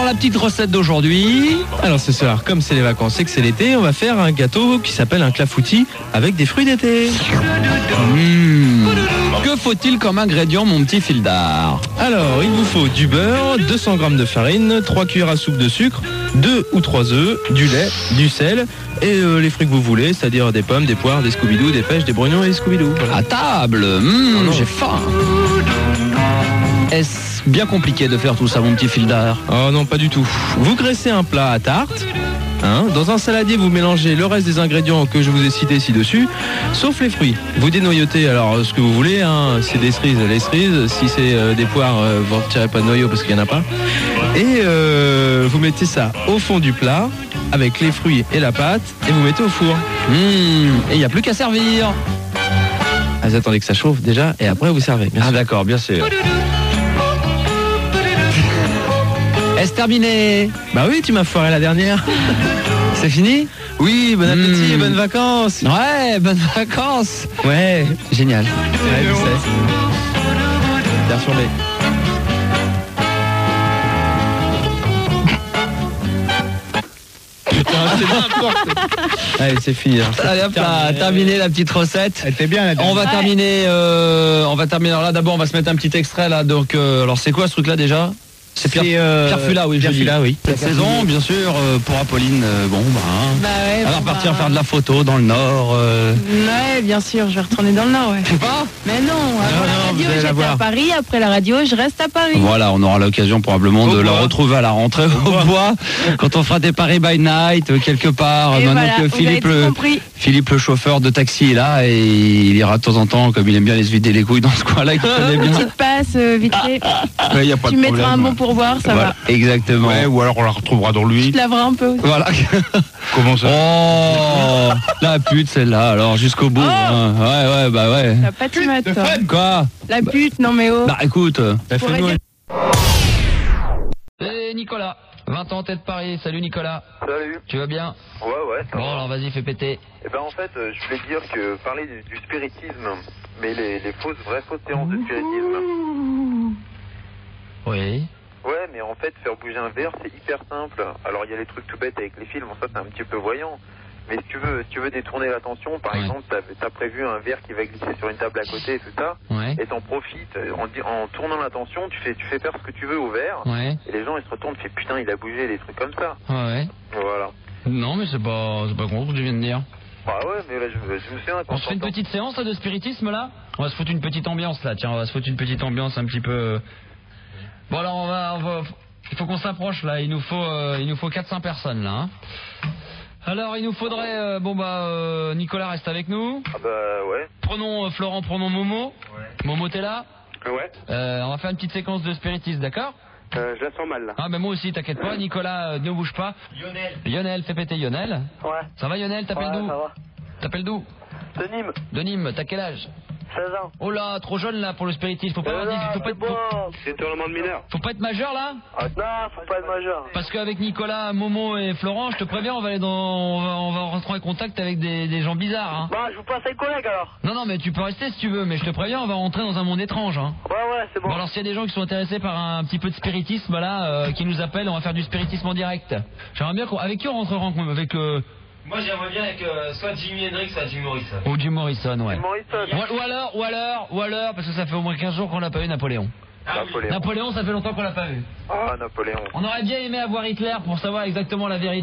la petite recette d'aujourd'hui. Alors ce soir, comme c'est les vacances et que c'est l'été, on va faire un gâteau qui s'appelle un clafoutis avec des fruits d'été. Que faut-il comme ingrédient, mon petit Fildar? Alors, il vous faut du beurre, 200 g de farine, 3 cuillères à soupe de sucre, 2 ou 3 œufs, du lait, du sel et les fruits que vous voulez, c'est-à-dire des pommes, des poires, des scooby-doo, des pêches, des brugnons et des scooby-doo. Voilà. À table, j'ai faim. Est-ce bien compliqué de faire tout ça, mon petit Fildar? Oh non, pas du tout. Vous graissez un plat à tarte. Dans un saladier, vous mélangez le reste des ingrédients que je vous ai cités ci-dessus, sauf les fruits. Vous dénoyautez alors ce que vous voulez, si c'est des cerises, les cerises, si c'est des poires, vous ne retirez pas de noyau parce qu'il n'y en a pas. Et vous mettez ça au fond du plat avec les fruits et la pâte et vous mettez au four. Et il n'y a plus qu'à servir. Vous attendez que ça chauffe déjà et après vous servez. Ah d'accord, bien sûr. Est-ce terminé? Bah oui, tu m'as foiré la dernière. C'est fini? Oui, bon appétit, bonnes vacances. Ouais, bonnes vacances. Ouais, génial. Ouais, je sais. Bien surveillé. Putain, c'est n'importe. Allez, c'est fini. Allez hop là, terminé la petite recette. Elle était bien la dernière. On va terminer. Alors là, d'abord, on va se mettre un petit extrait là. Donc, alors c'est quoi ce truc là déjà? C'est Pierre Fula, oui. Pierre Fula, oui. Cette saison, bien sûr, pour Apolline, ouais, elle va repartir faire de la photo dans le Nord. Ouais, bien sûr, je vais retourner dans le Nord, ouais. Je sais pas. Mais non, avant la radio, vous allez la j'étais voir. à Paris, après la radio, je reste à Paris. Voilà, on aura l'occasion probablement de la retrouver à la rentrée au bois, quand on fera des Paris by Night, quelque part. Et Maintenant voilà, que vous avez tout compris. Philippe, le chauffeur de taxi, est là et il ira de temps en temps, comme il aime bien aller se vider les couilles dans ce coin-là, il connaît bien. Petite passe, vite fait. Ouais, y a pas Tu de mettras problème. un bon pourboire, ça Voilà, va. exactement. Ouais, ou alors on la retrouvera dans Tu lui. te laveras un peu aussi. Voilà. Comment ça? Oh, la pute celle-là, alors jusqu'au bout. Hein. Ouais, bah ouais. T'as pas de mat, toi. Quoi? La pute, non mais oh. Bah écoute. Pourrait dire- C'est Nicolas, 20 ans, tête Paris. Salut Nicolas. Salut. Tu vas bien? Ouais, ça Bon, va. alors vas-y, fais péter. Eh ben en fait, je voulais dire que parler du spiritisme, mais les vraies fausses séances de spiritisme. Oui. Ouais, mais en fait, faire bouger un verre, c'est hyper simple. Alors il y a les trucs tout bêtes avec les films, ça c'est un petit peu voyant. Mais si tu veux détourner l'attention, par exemple, t'as prévu un verre qui va glisser sur une table à côté et tout ça, Ouais. et t'en profites en tournant l'attention, tu fais faire ce que tu veux au verre, Ouais. et les gens ils se retournent, ils font putain il a bougé, des trucs comme ça. Ouais. Voilà. Non, mais c'est pas con ce que tu viens de dire. Bah ouais, mais là je me souviens quand On se fait une petite séance là, de spiritisme là? On va se foutre une petite ambiance là, tiens, on va se foutre une petite ambiance un petit peu. Bon alors on va... Il faut qu'on s'approche là, il nous faut 400 personnes là. Hein. Alors il nous faudrait... Nicolas reste avec nous. Ah bah ouais. Prenons Florent, prenons Momo. Ouais. Momo t'es là? Ouais. On va faire une petite séquence de spiritisme, d'accord? Je la sens mal là. Ah ben moi aussi, t'inquiète pas, Nicolas, ne bouge pas. Lionel, fais péter Lionel. Ouais. Ça va Lionel, t'appelles d'où? Ça va. T'appelles d'où? De Nîmes, De Nîmes, t'as quel âge? 16 ans. Oh là, trop jeune là pour le spiritisme, faut pas C'est tournement de mineur. faut pas être majeur là? Ah, non, faut pas être majeur. Parce qu'avec Nicolas, Momo et Florent, je te préviens, on va rentrer en contact avec des gens bizarres. Hein. Bah, je vous passe un collègue alors. Non, mais tu peux rester si tu veux, mais je te préviens, on va rentrer dans un monde étrange. Hein. Ouais, c'est bon. Bon, alors s'il y a des gens qui sont intéressés par un petit peu de spiritisme, là, qui nous appellent, on va faire du spiritisme en direct. J'aimerais bien avec qui on rentrera en contact? Avec Moi j'aimerais bien avec soit Jimi Hendrix, soit Jim Morrison. ou Jim Morrison, ouais. Morrison. Ou alors, parce que ça fait au moins 15 jours qu'on l'a pas eu, Napoléon. Napoléon. Napoléon, ça fait longtemps qu'on l'a pas vu. Ah, Napoléon. On aurait bien aimé avoir Hitler pour savoir exactement la vérité.